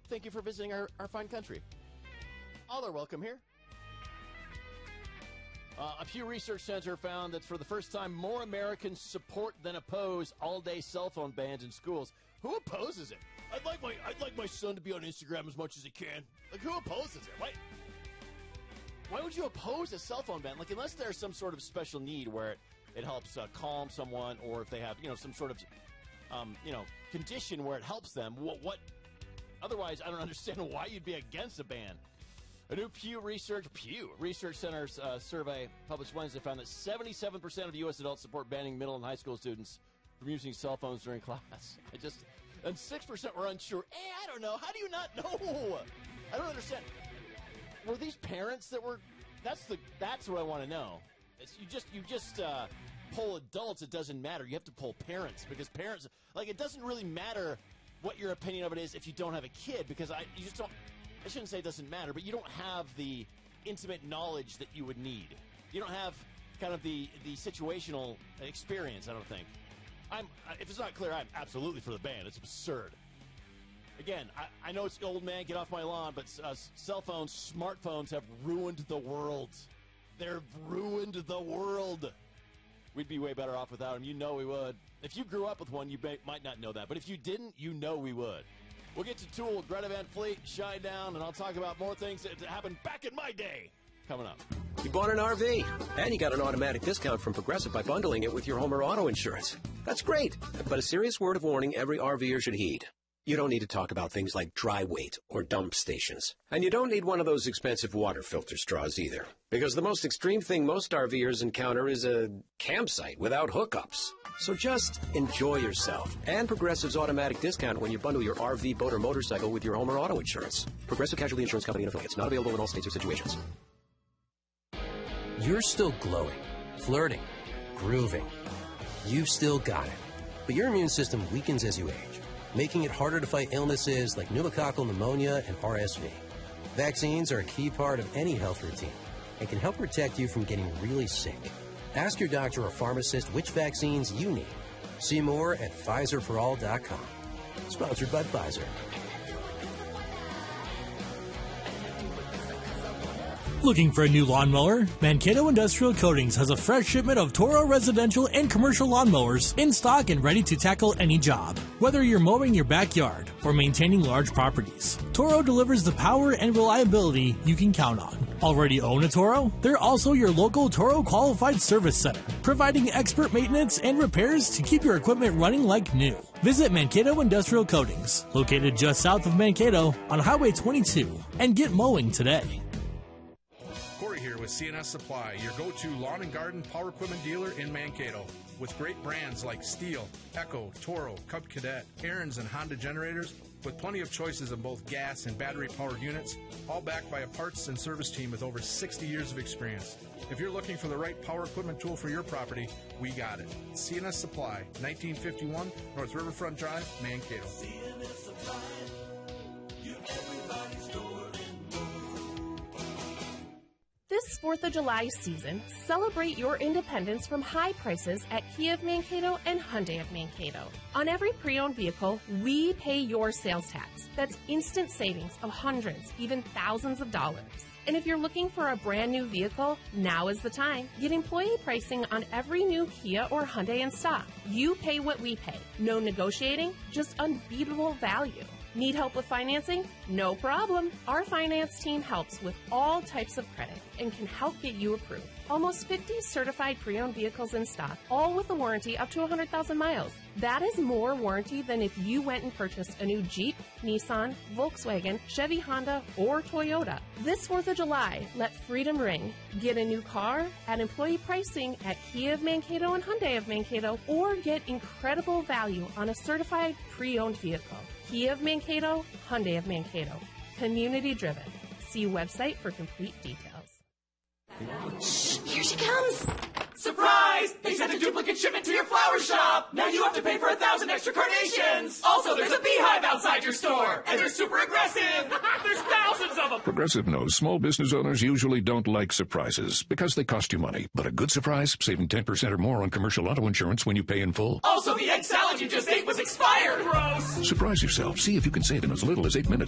Thank you for visiting our fine country. All are welcome here. A Pew Research Center found that for the first time, more Americans support than oppose all-day cell phone bans in schools. Who opposes it? I'd like my son to be on Instagram as much as he can. Like, who opposes it? Why would you oppose a cell phone ban? Like, unless there's some sort of special need where it helps calm someone, or if they have, some sort of, condition where it helps them. What? Otherwise, I don't understand why you'd be against a ban. A new Pew Research Center's survey published Wednesday found that 77% of U.S. adults support banning middle and high school students from using cell phones during class. And 6% were unsure. Hey, I don't know. How do you not know? I don't understand. Were these parents that were? That's what I want to know. You just poll adults. It doesn't matter. You have to poll parents, because parents, it doesn't really matter what your opinion of it is if you don't have a kid, because you just don't. I shouldn't say it doesn't matter, but you don't have the intimate knowledge that you would need. You don't have kind of the situational experience, I don't think. If it's not clear, I'm absolutely for the ban. It's absurd. Again, I know it's old man, get off my lawn, but cell phones, smartphones have ruined the world. They've ruined the world. We'd be way better off without them. You know we would. If you grew up with one, you might not know that. But if you didn't, you know we would. We'll get to Tool, Greta Van Fleet, Shinedown, and I'll talk about more things that happened back in my day coming up. You bought an RV, and you got an automatic discount from Progressive by bundling it with your home or auto insurance. That's great, but a serious word of warning every RVer should heed. You don't need to talk about things like dry weight or dump stations. And you don't need one of those expensive water filter straws either. Because the most extreme thing most RVers encounter is a campsite without hookups. So just enjoy yourself. And Progressive's automatic discount when you bundle your RV, boat, or motorcycle with your home or auto insurance. Progressive Casualty Insurance Company and affiliates. Not available in all states or situations. You're still glowing, flirting, grooving. You've still got it. But your immune system weakens as you age, making it harder to fight illnesses like pneumococcal pneumonia and RSV. Vaccines are a key part of any health routine and can help protect you from getting really sick. Ask your doctor or pharmacist which vaccines you need. See more at PfizerForAll.com. Sponsored by Pfizer. Looking for a new lawnmower? Mankato Industrial Coatings has a fresh shipment of Toro residential and commercial lawnmowers in stock and ready to tackle any job. Whether you're mowing your backyard or maintaining large properties, Toro delivers the power and reliability you can count on. Already own a Toro? They're also your local Toro qualified service center, providing expert maintenance and repairs to keep your equipment running like new. Visit Mankato Industrial Coatings, located just south of Mankato on Highway 22, and get mowing today. Corey here with CNS Supply, your go-to lawn and garden power equipment dealer in Mankato. With great brands like Steel, Echo, Toro, Cub Cadet, Ariens, and Honda generators, with plenty of choices of both gas and battery-powered units, all backed by a parts and service team with over 60 years of experience. If you're looking for the right power equipment tool for your property, we got it. CNS Supply, 1951 North Riverfront Drive, Mankato. CNS Supply, you're everybody's door. This 4th of July season, celebrate your independence from high prices at Kia of Mankato and Hyundai of Mankato. On every pre-owned vehicle, we pay your sales tax. That's instant savings of hundreds, even thousands of dollars. And if you're looking for a brand new vehicle, now is the time. Get employee pricing on every new Kia or Hyundai in stock. You pay what we pay. No negotiating, just unbeatable value. Need help with financing? No problem. Our finance team helps with all types of credit and can help get you approved. Almost 50 certified pre-owned vehicles in stock, all with a warranty up to 100,000 miles. That is more warranty than if you went and purchased a new Jeep, Nissan, Volkswagen, Chevy, Honda, or Toyota. This 4th of July, let freedom ring. Get a new car at employee pricing at Kia of Mankato and Hyundai of Mankato, or get incredible value on a certified pre-owned vehicle. Kia of Mankato, Hyundai of Mankato. Community driven. See website for complete details. Shh, here she comes. Surprise! They sent a duplicate shipment to your flower shop! Now you have to pay for 1,000 extra carnations! Also, there's a beehive outside your store! And they're super aggressive! There's thousands of them! Progressive knows small business owners usually don't like surprises because they cost you money. But a good surprise, saving 10% or more on commercial auto insurance when you pay in full. Also, the egg salad you just ate was expired! Gross! Surprise yourself. See if you can save in as little as 8 minutes.